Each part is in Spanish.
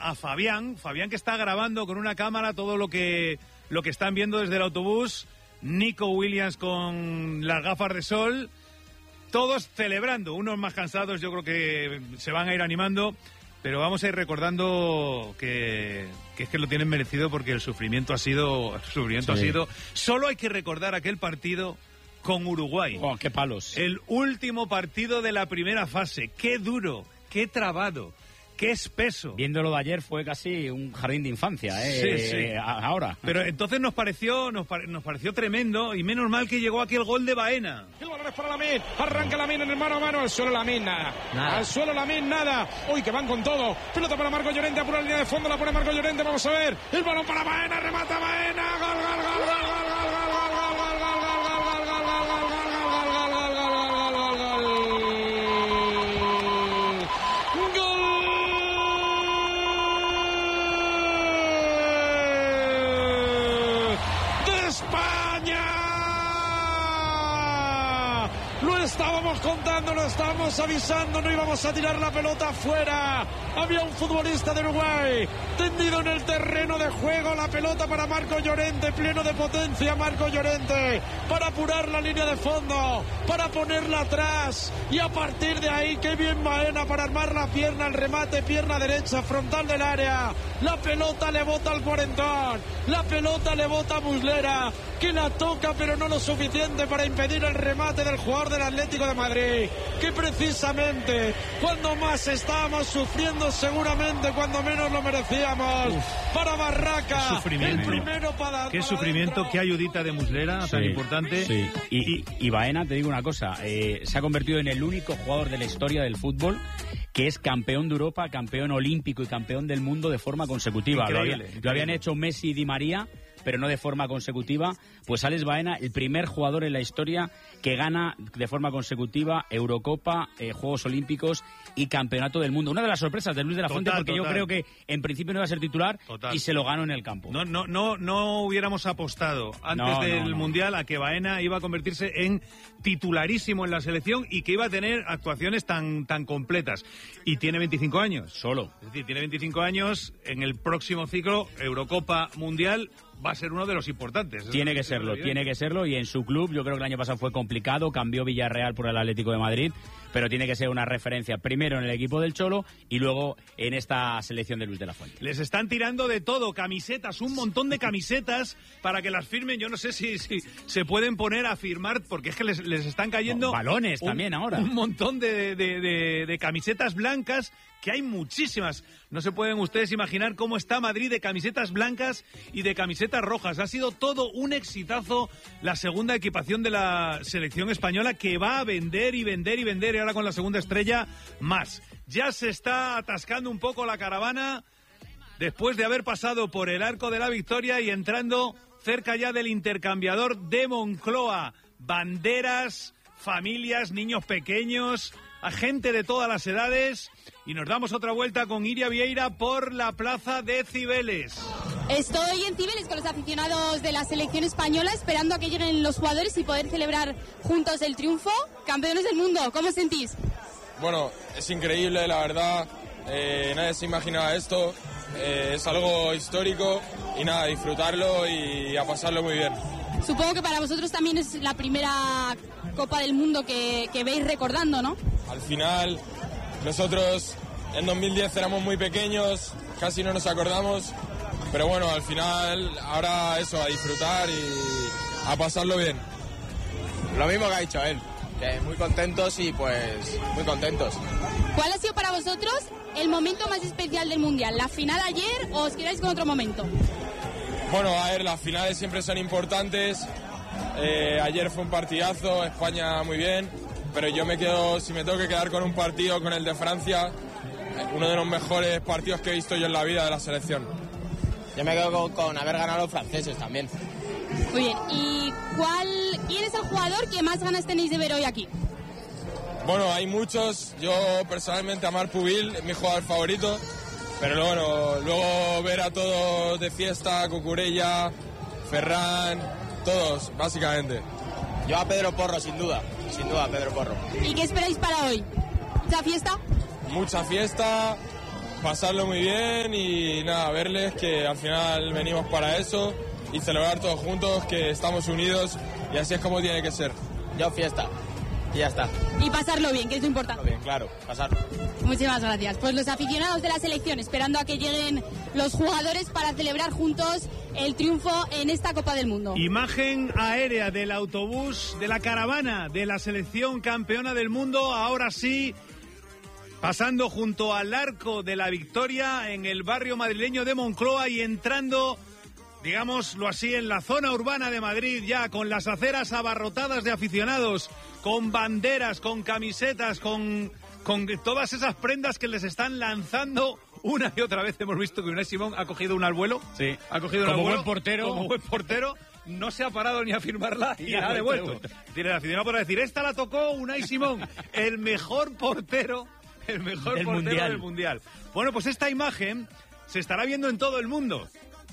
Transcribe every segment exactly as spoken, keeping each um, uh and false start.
a, a Fabián, Fabián que está grabando con una cámara todo lo que, lo que están viendo desde el autobús, Nico Williams con las gafas de sol, todos celebrando, unos más cansados, yo creo que se van a ir animando, pero vamos a ir recordando que, que es que lo tienen merecido porque el sufrimiento ha sido, el sufrimiento sí. ha sido, solo hay que recordar aquel partido con Uruguay. Oh, qué palos. El último partido de la primera fase. Qué duro, qué trabado, qué espeso. Viéndolo de ayer fue casi un jardín de infancia, ¿eh? Sí, sí. Ahora. Pero entonces nos pareció, nos, pare, nos pareció tremendo y menos mal que llegó aquel gol de Baena. El balón es para Lamine. Arranca Lamine en el mano a mano. Al suelo Lamine, nada. nada. Al suelo Lamine, nada. Uy, que van con todo. Pelota para Marco Llorente. Apura la línea de fondo. La pone Marco Llorente. Vamos a ver. El balón para Baena. Remata Baena. Gol, gol, gol, gol, gol, gol, gol, gol, gol, gol, gol, gol. Estábamos contando, lo estábamos avisando, no íbamos a tirar la pelota afuera. Había un futbolista de Uruguay tendido en el terreno de juego, la pelota para Marco Llorente, pleno de potencia Marco Llorente, para apurar la línea de fondo, para ponerla atrás y a partir de ahí, qué bien Baena para armar la pierna, el remate, pierna derecha, frontal del área, la pelota le bota al cuarentón, la pelota le bota a Muslera, que la toca pero no lo suficiente para impedir el remate del jugador del Atlético de Madrid, que precisamente cuando más estábamos sufriendo, seguramente cuando menos lo merecíamos. Uf, para Barraca, el primero para qué para sufrimiento, dentro. qué ayudita de Muslera, sí, tan importante. Sí. Y, y, y Baena, te digo una cosa, eh, se ha convertido en el único jugador de la historia del fútbol que es campeón de Europa, campeón olímpico y campeón del mundo de forma consecutiva. Lo, había, lo habían hecho Messi y Di María, pero no de forma consecutiva. Pues Alex Baena, el primer jugador en la historia que gana de forma consecutiva Eurocopa, eh, Juegos Olímpicos y Campeonato del Mundo. Una de las sorpresas de Luis de la Fuente, total, porque total. Yo creo que en principio no iba a ser titular, total. Y se lo ganó en el campo. No, no, no, no hubiéramos apostado antes no, del no, no. Mundial a que Baena iba a convertirse en titularísimo en la selección y que iba a tener actuaciones tan, tan completas. Y tiene veinticinco años. Solo. Es decir, tiene veinticinco años, en el próximo ciclo, Eurocopa, Mundial, va a ser uno de los importantes. Tiene que serlo, tiene que serlo, y en su club, yo creo que el año pasado fue complicado, cambió Villarreal por el Atlético de Madrid, pero tiene que ser una referencia primero en el equipo del Cholo y luego en esta selección de Luis de la Fuente. Les están tirando de todo, camisetas, un montón de camisetas para que las firmen. Yo no sé si, si se pueden poner a firmar, porque es que les, les están cayendo... No, balones un, también ahora. Un montón de, de, de, de camisetas blancas, que hay muchísimas. No se pueden ustedes imaginar cómo está Madrid de camisetas blancas y de camisetas rojas. Ha sido todo un exitazo la segunda equipación de la selección española, que va a vender y vender y vender, y ahora con la segunda estrella más. Ya se está atascando un poco la caravana después de haber pasado por el Arco de la Victoria y entrando cerca ya del intercambiador de Moncloa. Banderas, familias, niños pequeños, a gente de todas las edades, y nos damos otra vuelta con Iria Vieira por la plaza de Cibeles. Estoy en Cibeles con los aficionados de la selección española, esperando a que lleguen los jugadores y poder celebrar juntos el triunfo. Campeones del mundo, ¿cómo os sentís? Bueno, es increíble, la verdad. Eh, nadie se imaginaba esto. Eh, es algo histórico y nada, disfrutarlo y a pasarlo muy bien. Supongo que para vosotros también es la primera Copa del Mundo que, que veis recordando, ¿no? Al final, nosotros en dos mil diez éramos muy pequeños, casi no nos acordamos, pero bueno, al final, ahora eso, a disfrutar y a pasarlo bien. Lo mismo que ha dicho él, que muy contentos y pues muy contentos. ¿Cuál ha sido para vosotros el momento más especial del Mundial? ¿La final ayer o os quedáis con otro momento? Bueno, a ver, las finales siempre son importantes. Eh, ayer fue un partidazo, España muy bien, pero yo me quedo, si me tengo que quedar con un partido, con el de Francia, uno de los mejores partidos que he visto yo en la vida de la selección. Yo me quedo con, con haber ganado a los franceses también. Muy bien, ¿y cuál, quién es el jugador que más ganas tenéis de ver hoy aquí? Bueno, hay muchos, yo personalmente Amar Pubil es mi jugador favorito, pero bueno, luego ver a todos de fiesta, Cucurella, Ferran, todos, básicamente. Yo a Pedro Porro, sin duda, sin duda Pedro Porro. ¿Y qué esperáis para hoy? ¿Mucha fiesta? Mucha fiesta pasarlo muy bien y nada, verles que al final venimos para eso y celebrar todos juntos, que estamos unidos y así es como tiene que ser. Yo fiesta. Y ya está. Y pasarlo bien, que es lo importante. Bien, claro, pasarlo. Muchísimas gracias. Pues los aficionados de la selección esperando a que lleguen los jugadores para celebrar juntos el triunfo en esta Copa del Mundo. Imagen aérea del autobús, de la caravana de la selección campeona del mundo, ahora sí, pasando junto al Arco de la Victoria en el barrio madrileño de Moncloa y entrando, digámoslo así, en la zona urbana de Madrid, ya con las aceras abarrotadas de aficionados, con banderas, con camisetas, con, con todas esas prendas que les están lanzando una y otra vez. Hemos visto que Unai Simón ha cogido una al vuelo. Sí. Ha cogido como una al vuelo. Buen portero. Como buen portero. No se ha parado ni a firmarla y la ha devuelto. Tiene el aficionado para decir, esta la tocó Unai Simón, el mejor portero, el mejor del portero mundial. del mundial. Bueno, pues esta imagen se estará viendo en todo el mundo.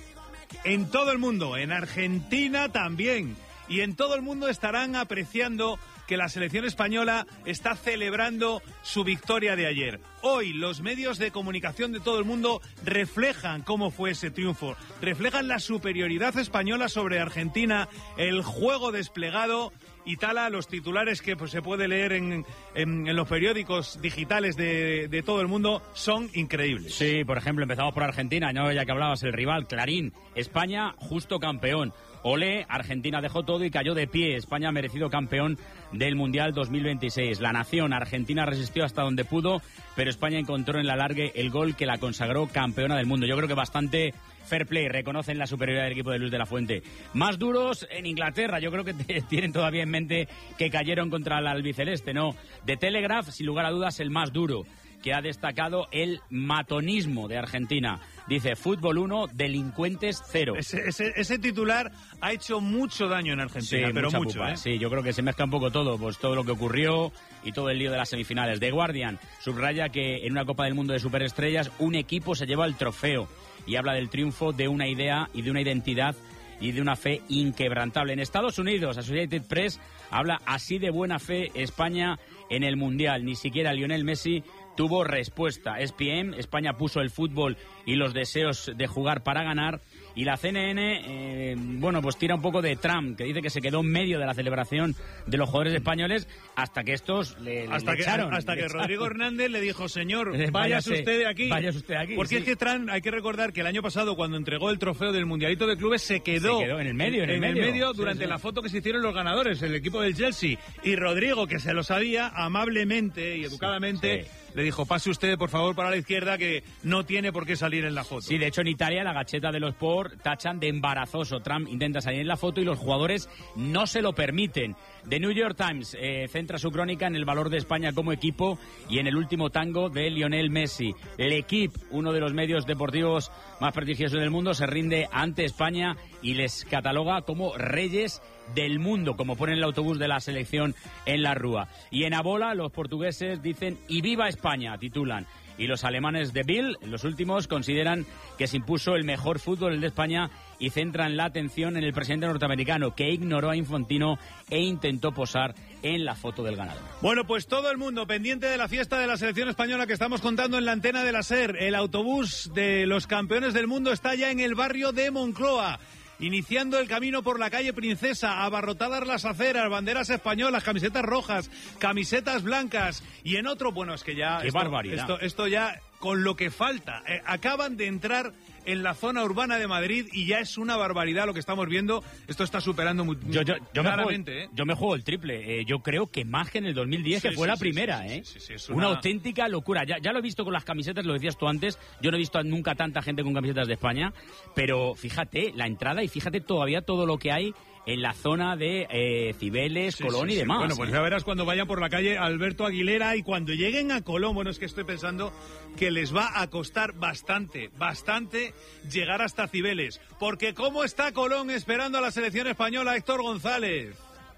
En todo el mundo, en Argentina también. Y en todo el mundo estarán apreciando que la selección española está celebrando su victoria de ayer. Hoy los medios de comunicación de todo el mundo reflejan cómo fue ese triunfo, reflejan la superioridad española sobre Argentina, el juego desplegado y tal a los titulares que pues, se puede leer en, en, en los periódicos digitales de, de todo el mundo son increíbles. Sí, por ejemplo, empezamos por Argentina, ¿no? Ya que hablabas, el rival, Clarín, España, justo campeón. Olé, Argentina dejó todo y cayó de pie. España merecido campeón del Mundial dos mil veintiséis. La nación, Argentina resistió hasta donde pudo, pero España encontró en la alargue el gol que la consagró campeona del mundo. Yo creo que bastante fair play, reconocen la superioridad del equipo de Luis de la Fuente. Más duros en Inglaterra, yo creo que te, tienen todavía en mente que cayeron contra el albiceleste, ¿no? De Telegraph, sin lugar a dudas, el más duro, que ha destacado el matonismo de Argentina. Dice, fútbol uno, delincuentes cero. Ese, ese, ese titular ha hecho mucho daño en Argentina, sí, pero mucho, pupa, ¿eh? Sí, yo creo que se mezcla un poco todo, pues todo lo que ocurrió y todo el lío de las semifinales. The Guardian subraya que en una Copa del Mundo de Superestrellas un equipo se lleva el trofeo y habla del triunfo de una idea y de una identidad y de una fe inquebrantable. En Estados Unidos, Associated Press habla así de buena fe España en el Mundial. Ni siquiera Lionel Messi tuvo respuesta. E S P N, España puso el fútbol y los deseos de jugar para ganar. Y la C N N, eh, bueno, pues tira un poco de Trump, que dice que se quedó en medio de la celebración de los jugadores españoles hasta que estos le, le hasta que, echaron. Hasta le que echaron. Rodrigo Hernández le dijo, señor, Eh, váyase váyase, usted de aquí. váyase usted de aquí, Porque sí. es que Trump, hay que recordar que el año pasado, cuando entregó el trofeo del Mundialito de Clubes, se quedó, Se quedó en el medio, en el medio. durante Sí, sí. la foto que se hicieron los ganadores, el equipo del Chelsea. Y Rodrigo, que se lo sabía, amablemente y educadamente, sí. le dijo, pase usted, por favor, para la izquierda, que no tiene por qué salir en la foto. Sí, de hecho en Italia la Gacheta de los Sport tachan de embarazoso. Trump intenta salir en la foto y los jugadores no se lo permiten. The New York Times eh, centra su crónica en el valor de España como equipo y en el último tango de Lionel Messi. L'Equipe, uno de los medios deportivos más prestigiosos del mundo, se rinde ante España y les cataloga como reyes del mundo, como pone el autobús de la selección en la Rúa. Y en Abola los portugueses dicen "y viva España", titulan. Y los alemanes de Bill, los últimos, consideran que se impuso el mejor fútbol, el de España, y centran la atención en el presidente norteamericano, que ignoró a Infantino e intentó posar en la foto del ganador. Bueno, pues todo el mundo pendiente de la fiesta de la selección española que estamos contando en la antena de la SER. El autobús de los campeones del mundo está ya en el barrio de Moncloa, iniciando el camino por la calle Princesa, abarrotadas las aceras, banderas españolas, camisetas rojas, camisetas blancas, y en otro, bueno, es que ya... ¡Qué esto, barbaridad! Esto, esto ya, con lo que falta, eh, acaban de entrar en la zona urbana de Madrid y ya es una barbaridad lo que estamos viendo. Esto está superando muy Yo, yo, yo, me, juego, claramente, ¿eh? yo me juego el triple. Eh, yo creo que más que en el dos mil diez, Sí, que fue sí, la sí, primera. sí, ¿eh? sí, sí, sí, es una... una auténtica locura. Ya, ya lo he visto con las camisetas, lo decías tú antes. Yo no he visto nunca tanta gente con camisetas de España. Pero fíjate la entrada y fíjate todavía todo lo que hay en la zona de eh, Cibeles, Sí, Colón sí, y sí. demás. Bueno, pues ¿eh? ya verás cuando vayan por la calle Alberto Aguilera y cuando lleguen a Colón. Bueno, es que estoy pensando que les va a costar bastante, bastante llegar hasta Cibeles. Porque ¿cómo está Colón esperando a la selección española? Héctor González.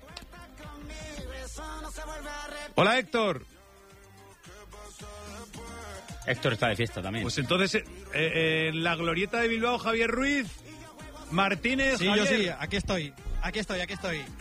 Hola, Héctor. Héctor está de fiesta también. Pues entonces, eh, eh, en la glorieta de Bilbao, Javier Ruiz, Martínez, Sí, Javier. yo sí, aquí estoy, aquí estoy, aquí estoy.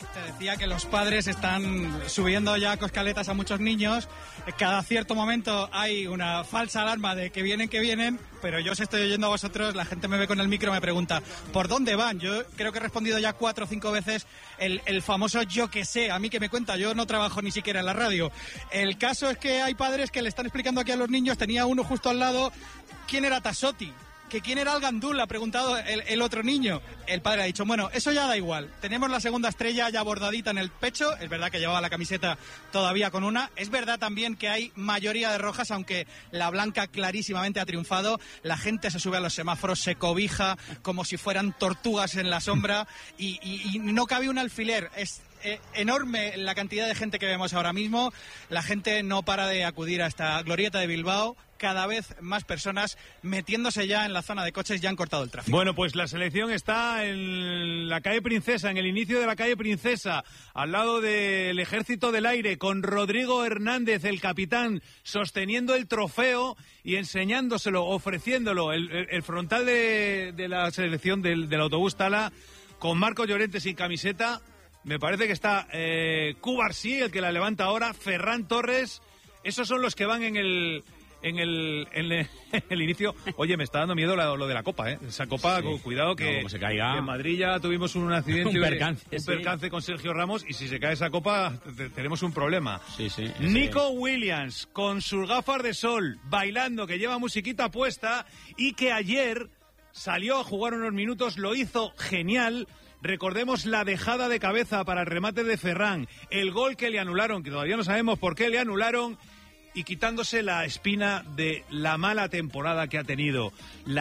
Te decía que los padres están subiendo ya coscaletas a muchos niños. Cada cierto momento hay una falsa alarma de que vienen, que vienen, pero yo os estoy oyendo a vosotros, la gente me ve con el micro, me pregunta, ¿por dónde van? Yo creo que he respondido ya cuatro o cinco veces el, el famoso yo que sé, a mí que me cuenta, yo no trabajo ni siquiera en la radio. El caso es que hay padres que le están explicando aquí a los niños, tenía uno justo al lado, ¿quién era Tassotti? Que quién era el Gandul, ha preguntado el, el otro niño. El padre ha dicho, bueno, eso ya da igual. Tenemos la segunda estrella ya bordadita en el pecho. Es verdad que llevaba la camiseta todavía con una. Es verdad también que hay mayoría de rojas, aunque la blanca clarísimamente ha triunfado. La gente se sube a los semáforos, se cobija como si fueran tortugas en la sombra y, y, y no cabe un alfiler. Es eh, enorme la cantidad de gente que vemos ahora mismo. La gente no para de acudir a esta glorieta de Bilbao. Cada vez más personas metiéndose ya en la zona de coches, ya han cortado el tráfico. Bueno, pues la selección está en la calle Princesa, en el inicio de la calle Princesa, al lado del Ejército del Aire, con Rodrigo Hernández, el capitán, sosteniendo el trofeo y enseñándoselo, ofreciéndolo, el, el, el frontal de, de la selección del, del autobús Tala, con Marco Llorente sin camiseta. Me parece que está eh, Cubarsí, el que la levanta ahora, Ferran Torres. Esos son los que van en el... En el, en, el, en el inicio. Oye, me está dando miedo lo, lo de la Copa, ¿eh? Esa Copa, sí. Cuidado que, no, como se caiga. que en Madrid ya tuvimos un accidente, un percance, un sí. percance con Sergio Ramos, y si se cae esa Copa tenemos un problema. Sí, sí. Nico Williams, con sus gafas de sol, bailando, que lleva musiquita puesta y que ayer salió a jugar unos minutos, lo hizo genial. Recordemos la dejada de cabeza para el remate de Ferran, el gol que le anularon, que todavía no sabemos por qué le anularon, y quitándose la espina de la mala temporada que ha tenido,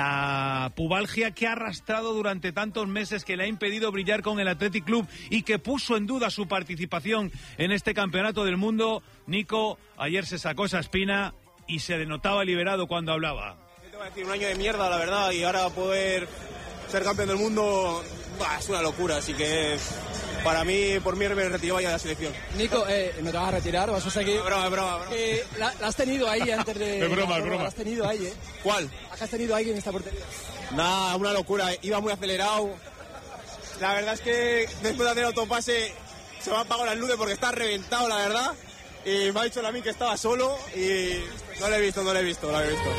la pubalgia que ha arrastrado durante tantos meses, que le ha impedido brillar con el Athletic Club y que puso en duda su participación en este campeonato del mundo. Nico ayer se sacó esa espina y se denotaba liberado cuando hablaba. ¿Qué te voy a decir? Un año de mierda, la verdad, y ahora poder ser campeón del mundo, bah, es una locura, así que para mí, por mí, me retiraba ya de la selección. Nico, eh, ¿no te vas a retirar? ¿Vas a seguir? Es broma, es broma, broma. Eh, la, la has tenido ahí antes de... Es broma, es broma. La has tenido ahí, ¿eh? ¿Cuál? ¿Has tenido ahí en esta portería? Nada, una locura, iba muy acelerado. La verdad es que después de hacer autopase se me han apagado las luces porque está reventado, la verdad. Y me ha dicho la mí que estaba solo y no lo he visto, no lo he visto, no lo he visto.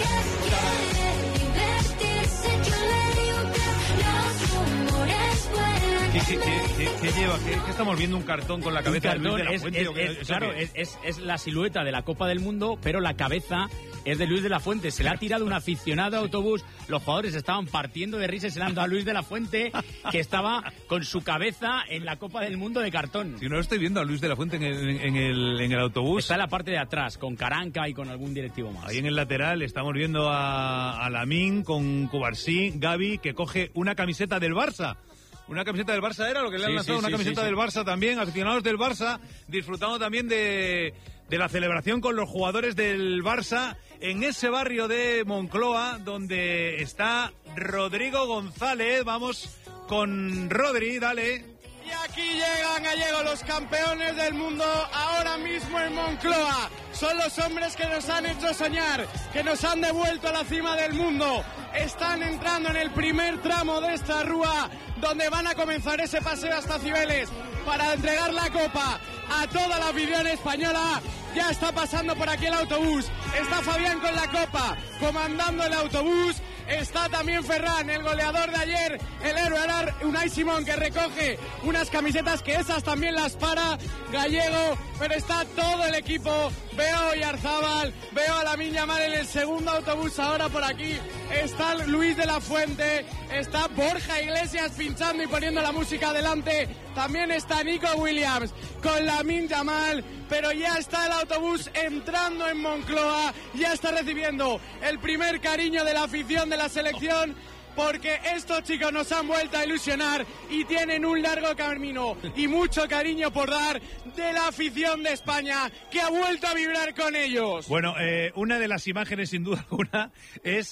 ¿Qué, qué, qué, qué lleva? ¿Qué, ¿Qué estamos viendo? ¿Un cartón con la cabeza de Luis de la es, Fuente? es, ¿o qué? es, claro, es, es, es la silueta de la Copa del Mundo, pero la cabeza es de Luis de la Fuente. Se le ha tirado un aficionado a autobús, los jugadores estaban partiendo de risa y se le han dado a Luis de la Fuente, que estaba con su cabeza en la Copa del Mundo de cartón. Si no lo estoy viendo a Luis de la Fuente en el, en el, en el autobús. Está en la parte de atrás, con Caranca y con algún directivo más. Ahí en el lateral estamos viendo a, a Lamine con Cubarsí, Gavi, que coge una camiseta del Barça. Una camiseta del Barça era lo que le han sí, lanzado, sí, una sí, camiseta sí, del sí. Barça también, aficionados del Barça, disfrutando también de, de la celebración con los jugadores del Barça en ese barrio de Moncloa, donde está Rodrigo González. Vamos con Rodri, dale. Y aquí llegan gallegos, los campeones del mundo, ahora mismo en Moncloa. Son los hombres que nos han hecho soñar, que nos han devuelto a la cima del mundo. Están entrando en el primer tramo de esta rúa, donde van a comenzar ese paseo hasta Cibeles para entregar la copa a toda la afición española. Ya está pasando por aquí el autobús. Está Fabián con la copa, comandando el autobús. Está también Ferran, el goleador de ayer, el héroe Arar, Unai Simón, que recoge unas camisetas que esas también las para Gallego, pero está todo el equipo. Veo a Oyarzábal, veo a Lamine Yamal en el segundo autobús ahora por aquí. Está Luis de la Fuente, está Borja Iglesias pinchando y poniendo la música adelante. También está Nico Williams con Lamine Yamal, pero ya está el autobús entrando en Moncloa, ya está recibiendo el primer cariño de la afición de la selección, porque estos chicos nos han vuelto a ilusionar y tienen un largo camino y mucho cariño por dar de la afición de España, que ha vuelto a vibrar con ellos. Bueno, eh, una de las imágenes sin duda alguna es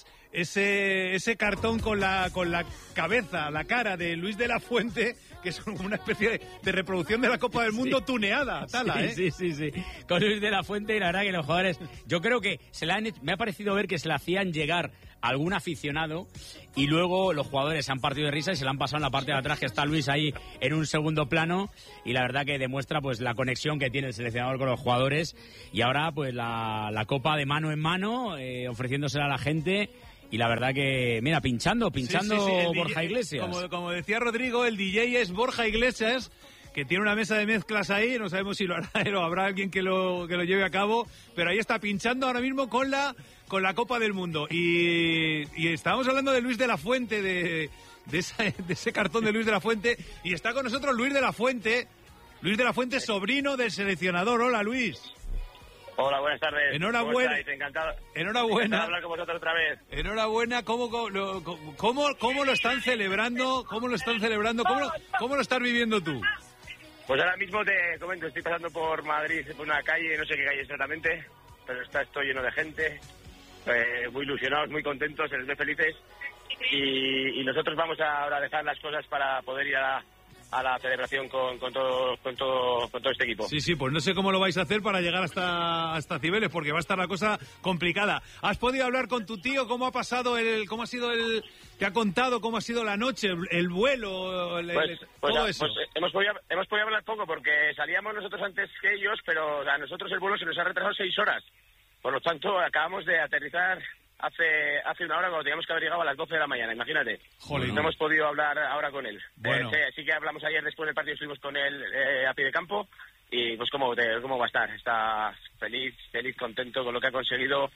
ese ese cartón con la con la cabeza, la cara de Luis de la Fuente, que es como una especie de, de reproducción de la Copa del Mundo sí. tuneada, Tala, sí, ¿eh? Sí, sí, sí. Con Luis de la Fuente, y la verdad que los jugadores, yo creo que se la han, me ha parecido ver que se la hacían llegar algún aficionado, y luego los jugadores se han partido de risa y se la han pasado en la parte de atrás, que está Luis ahí en un segundo plano, y la verdad que demuestra pues la conexión que tiene el seleccionador con los jugadores, y ahora pues la, la copa de mano en mano, eh, ofreciéndosela a la gente. Y la verdad que, mira, pinchando, pinchando sí, sí, sí, Borja D J, Iglesias. Como, como decía Rodrigo, el D J es Borja Iglesias, que tiene una mesa de mezclas ahí, no sabemos si lo hará él o habrá alguien que lo, que lo lleve a cabo, pero ahí está pinchando ahora mismo con la, con la Copa del Mundo. Y, y estábamos hablando de Luis de la Fuente, de, de, esa, de ese cartón de Luis de la Fuente, y está con nosotros Luis de la Fuente, Luis de la Fuente, sobrino del seleccionador. Hola, Luis. Hola, buenas tardes. Enhorabuena. Encantado. Enhorabuena. Encantado de hablar con vosotros otra vez. Enhorabuena. ¿Cómo, cómo, lo, cómo, cómo lo están celebrando? ¿Cómo lo están celebrando? ¿Cómo lo, cómo lo estás viviendo tú? Pues ahora mismo te comento, estoy pasando por Madrid, por una calle, no sé qué calle exactamente, pero está esto lleno de gente, eh, muy ilusionados, muy contentos, se les ve felices. Y, y nosotros vamos a ahora dejar las cosas para poder ir a... a la celebración con, con, todo, con, todo, con todo este equipo. Sí, sí, pues no sé cómo lo vais a hacer para llegar hasta, hasta Cibeles, porque va a estar la cosa complicada. ¿Has podido hablar con tu tío? ¿Cómo ha pasado el, cómo ha sido el, te ha contado cómo ha sido la noche, el, el vuelo, el, pues, el, pues, todo a, eso? Pues hemos podido, hemos podido hablar poco porque salíamos nosotros antes que ellos, pero a nosotros el vuelo se nos ha retrasado seis horas. Por lo tanto, acabamos de aterrizar hace hace una hora cuando teníamos que haber llegado a las doce de la mañana, imagínate. Jolín. No hemos podido hablar ahora con él. Bueno. Eh, sí, sí que hablamos ayer después del partido, estuvimos con él eh, a pie de campo y pues cómo, te, cómo va a estar. Está feliz, feliz, contento con lo que ha conseguido,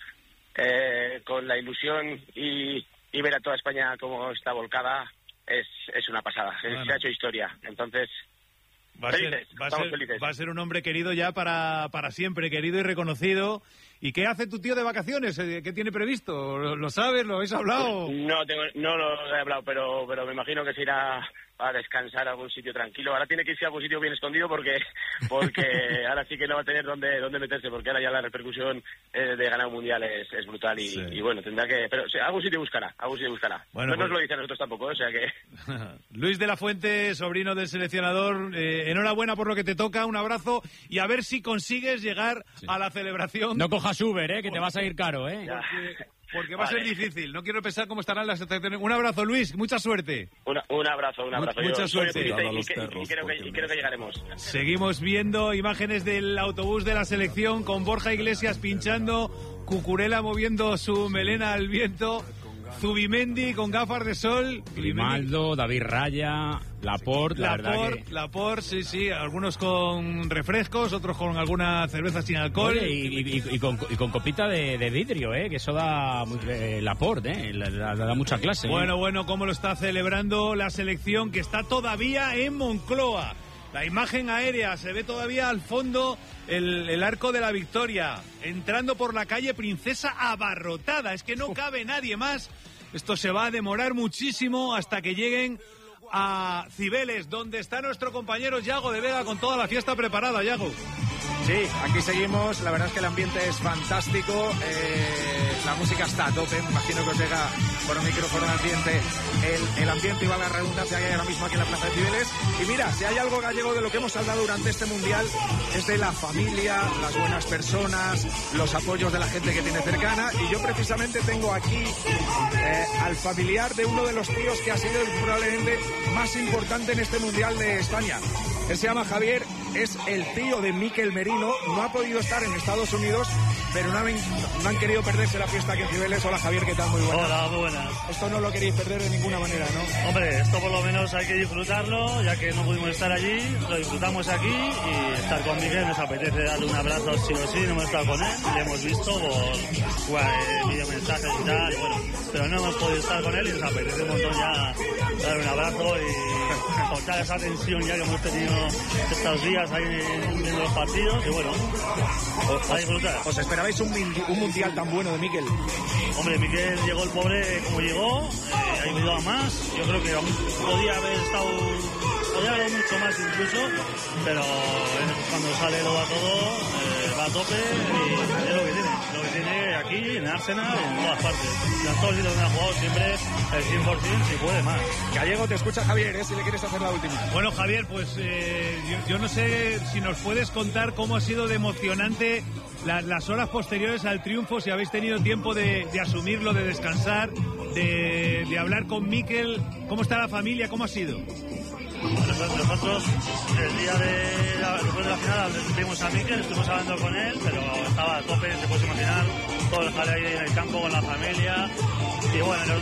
eh, con la ilusión y, y ver a toda España cómo está volcada es, es una pasada. Bueno. Se ha hecho historia. Entonces... Va a, ser, va, a ser, va a ser un hombre querido ya para, para siempre, querido y reconocido. ¿Y qué hace tu tío de vacaciones? ¿Qué tiene previsto? ¿Lo, lo sabes? ¿Lo habéis hablado? No, tengo, no lo he hablado, pero, pero me imagino que se irá a descansar a algún sitio tranquilo. Ahora tiene que irse a algún sitio bien escondido porque porque ahora sí que no va a tener dónde, dónde meterse, porque ahora ya la repercusión eh, de ganar un mundial es, es brutal y, sí. y bueno, tendrá que... Pero o sea, algún sitio buscará, algún sitio buscará. Bueno, no pues... nos lo dice a nosotros tampoco, o sea que... Luis de la Fuente, sobrino del seleccionador, eh, enhorabuena por lo que te toca, un abrazo y a ver si consigues llegar sí. a la celebración. No cojas Uber, eh, que te vas a ir caro, eh. Porque, porque va vale. a ser difícil. No quiero pensar cómo estarán las estaciones. Un abrazo, Luis. Mucha suerte. Una, un abrazo, un abrazo. Mucha Yo, suerte. Y, y, y, y, creo que, y creo que llegaremos. Seguimos viendo imágenes del autobús de la selección con Borja Iglesias pinchando, Cucurella moviendo su melena al viento, Zubimendi con gafas de sol, Grimaldo, David Raya, Laporte, la Laporte, verdad que... Laporte, sí, sí, algunos con refrescos, otros con alguna cerveza sin alcohol. Oye, y, y, y, con, y con copita de, de vidrio, eh, que eso da eh, Laporte, eh, le, le da mucha clase. Bueno, eh. bueno, cómo lo está celebrando la selección que está todavía en Moncloa. La imagen aérea, se ve todavía al fondo el, el Arco de la Victoria, entrando por la calle Princesa abarrotada, es que no cabe nadie más. Esto se va a demorar muchísimo hasta que lleguen a Cibeles, donde está nuestro compañero Yago de Vega con toda la fiesta preparada. Yago. Sí, aquí seguimos, la verdad es que el ambiente es fantástico, eh, la música está a tope, me imagino que os llega por un micrófono al ambiente el, el ambiente y va a la redundancia que hay ahora mismo aquí en la Plaza de Cibeles. Y mira, si hay algo gallego de lo que hemos hablado durante este Mundial es de la familia, las buenas personas, los apoyos de la gente que tiene cercana, y yo precisamente tengo aquí eh, al familiar de uno de los tíos que ha sido probablemente más importante en este Mundial de España. Él se llama Javier, es el tío de Mikel Merino, no ha podido estar en Estados Unidos, pero no han, no han querido perderse la fiesta aquí en Cibeles. Hola Javier, ¿qué tal? Muy buenas. Hola, muy buenas. Esto no lo queréis perder de ninguna manera, ¿no? Hombre, esto por lo menos hay que disfrutarlo, ya que no pudimos estar allí, lo disfrutamos aquí y estar con Miguel nos apetece darle un abrazo sí o sí, no hemos estado con él, le hemos visto por bueno, videomensajes y tal, y bueno, pero no hemos podido estar con él y nos apetece un montón ya darle un abrazo y cortar esa tensión ya que hemos tenido estos días ahí viendo los partidos y bueno, os, a disfrutar. ¿Os esperabais un, un mundial tan bueno de Mikel? Hombre, Mikel llegó el pobre como llegó, eh, ha ido a más, yo creo que podía haber estado, podía haber mucho más incluso, pero eh, cuando sale lo da todo, eh, va a tope y es lo que tiene, lo que tiene aquí, en Arsenal, en todas partes. En todos sitios donde ha jugado siempre el cien por ciento, si puede más. Gallego, te escucha Javier, ¿eh? Si le quieres hacer la última. Bueno, Javier, pues eh, yo, yo no sé si nos puedes contar cómo ha sido de emocionante la, las horas posteriores al triunfo, si habéis tenido tiempo de, de asumirlo, de descansar, de, de hablar con Mikel. ¿Cómo está la familia? ¿Cómo ha sido? Nosotros, el día de la, después de la final, vimos a Mikel, estuvimos hablando con él, pero estaba a tope, te puedes imaginar, todo el jaleo ahí en el campo con la familia. Y bueno,